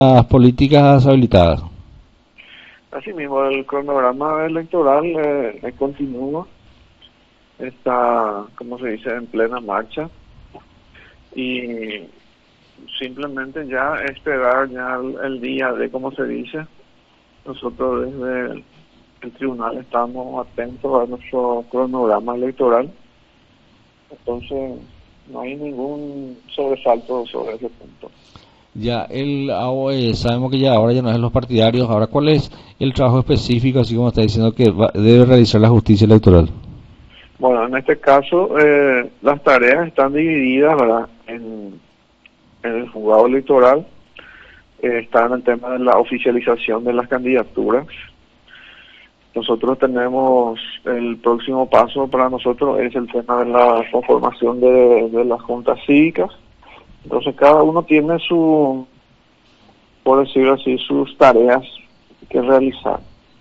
las políticas habilitadas. Asimismo, el cronograma electoral continúa, está, como se dice, en plena marcha y simplemente ya esperar ya el día de, como se dice, nosotros desde el tribunal estamos atentos a nuestro cronograma electoral, entonces no hay ningún sobresalto sobre ese punto. Ya, sabemos que ya ahora ya no es los partidarios. Ahora, ¿cuál es el trabajo específico, así como está diciendo que debe realizar la justicia electoral? Bueno, en este caso, las tareas están divididas, ¿verdad? En el juzgado electoral está en el tema de la oficialización de las candidaturas. Nosotros tenemos el próximo paso para nosotros es el tema de la conformación de las juntas cívicas. Entonces cada uno tiene por decirlo así, sus tareas que realizar.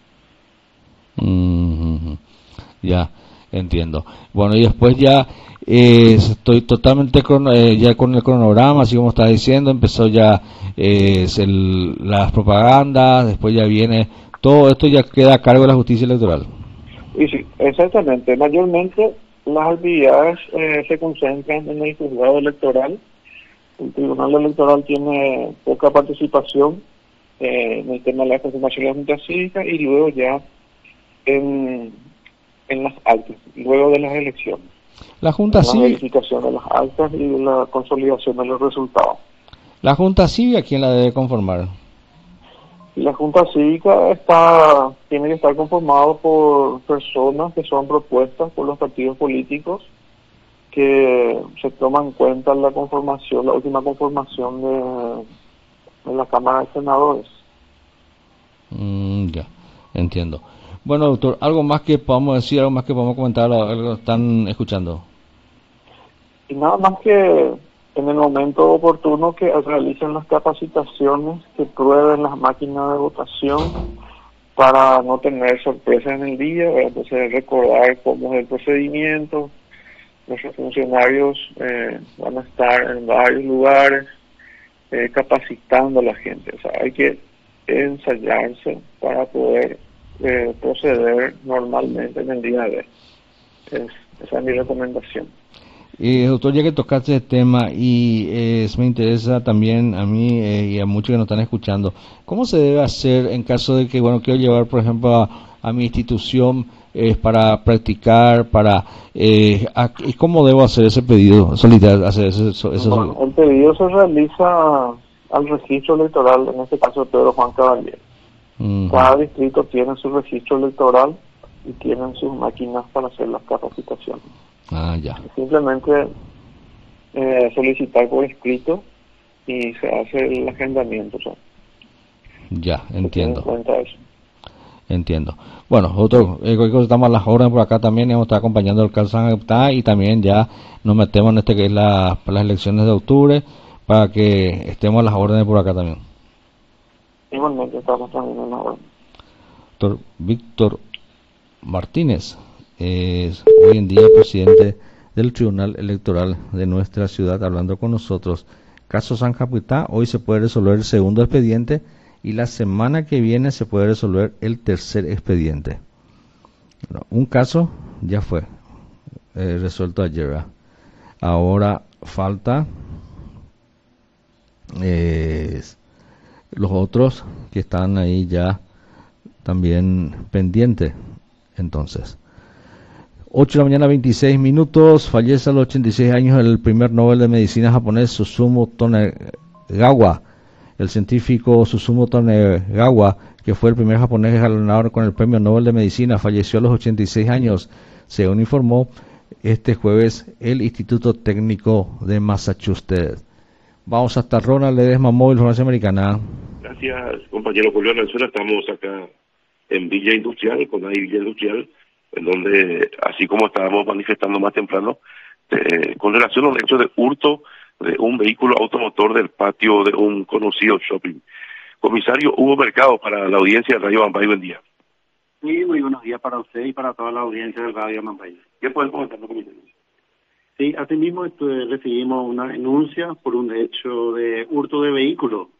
Mm, ya, entiendo. Bueno, y después ya estoy totalmente ya con el cronograma, así como estás diciendo, empezó ya las propagandas, después ya viene, todo esto ya queda a cargo de la justicia electoral. Y sí, exactamente. Mayormente las actividades se concentran en el juzgado electoral. El tribunal electoral tiene poca participación en el tema de la conformación de la Junta Cívica y luego ya en, en las actas, luego de las elecciones, La Junta en la Cívica, verificación de las actas y la consolidación de los resultados. la Junta Cívica, ¿quién la debe conformar? Y la Junta Cívica tiene que estar conformado por personas que son propuestas por los partidos políticos que se toma en cuenta la conformación, la última conformación de la Cámara de Senadores. Ya, entiendo. Bueno, doctor, algo más que podamos decir, algo más que podamos comentar a lo que están escuchando. Y nada más que en el momento oportuno que realicen las capacitaciones, que prueben las máquinas de votación para no tener sorpresas en el día, ¿verdad? Entonces recordar cómo es el procedimiento. Nuestros funcionarios van a estar en varios lugares capacitando a la gente. O sea, hay que ensayarse para poder proceder normalmente en el día de hoy. Esa es mi recomendación. Doctor, ya que tocaste el tema y me interesa también a mí y a muchos que nos están escuchando, ¿cómo se debe hacer en caso de que, bueno, quiero llevar, por ejemplo, a mi institución para practicar, y cómo debo hacer ese pedido, solicitar, hacer Bueno, el pedido se realiza al registro electoral, en este caso Pedro Juan Caballero. Ujú. Cada distrito tiene su registro electoral y tienen sus máquinas para hacer las capacitaciones. Ah, ya, Simplemente solicitar por escrito y se hace el agendamiento. O sea, ya, se tiene en entiendo. cuenta eso. Entiendo. Bueno, otro, cualquier cosa estamos a las órdenes por acá también, hemos estado acompañando el caso San Agustín y también ya nos metemos en este que es las elecciones de octubre para que estemos a las órdenes por acá también. Igualmente estamos también en la orden. Doctor Víctor Martínez es hoy en día presidente del Tribunal Electoral de nuestra ciudad hablando con nosotros. Caso San Capitán, hoy se puede resolver el segundo expediente y la semana que viene se puede resolver el tercer expediente. Bueno, un caso ya fue resuelto ayer, ¿verdad? Ahora falta eh, los otros que están ahí ya también pendientes. Entonces, 8 de la mañana 26 minutos, fallece a los 86 años el primer Nobel de Medicina japonés Susumu Tonegawa. El científico Susumu Tonegawa, que fue el primer japonés galardonado con el premio Nobel de Medicina, falleció a los 86 años, según informó este jueves el Instituto Técnico de Massachusetts. Vamos hasta Ronald Ledesma Móvil, Farmacia Americana. Gracias, compañero Julio Venezuela. Estamos acá en Villa Industrial, con ahí Villa Industrial, en donde, así como estábamos manifestando más temprano, con relación al hecho de hurto de un vehículo automotor del patio de un conocido shopping. Comisario Hugo Mercado, para la audiencia de Radio Bambay, buen día. Sí, muy buenos días para usted y para toda la audiencia del Radio Mambay. ¿Qué pueden comentar, comisario? Sí, asimismo recibimos una denuncia por un hecho de hurto de vehículo